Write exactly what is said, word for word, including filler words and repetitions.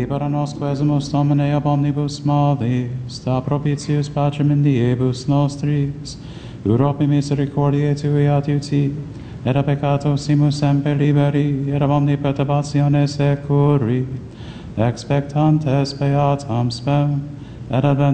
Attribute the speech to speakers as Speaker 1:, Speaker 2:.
Speaker 1: para nos quesumus Domine ab omnibus malis, sta propitius pacem in diebus nostris, Europe misericordiae tui adiuti, et a peccatosimus semper liberi, et ab omni perturbatione securi, expectantes beatam spem, et advent